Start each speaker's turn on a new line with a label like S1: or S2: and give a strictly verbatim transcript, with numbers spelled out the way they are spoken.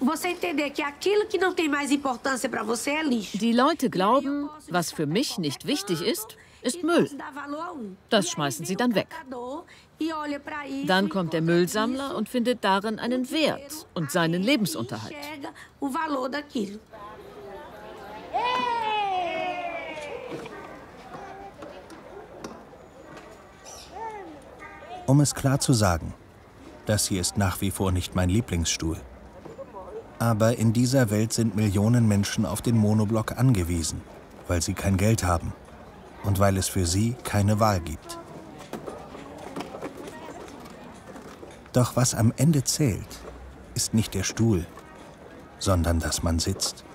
S1: Die Leute glauben, was für mich nicht wichtig ist, ist Müll. Das schmeißen sie dann weg. Dann kommt der Müllsammler und findet darin einen Wert und seinen Lebensunterhalt.
S2: Um es klar zu sagen, das hier ist nach wie vor nicht mein Lieblingsstuhl. Aber in dieser Welt sind Millionen Menschen auf den Monoblock angewiesen, weil sie kein Geld haben und weil es für sie keine Wahl gibt. Doch was am Ende zählt, ist nicht der Stuhl, sondern dass man sitzt.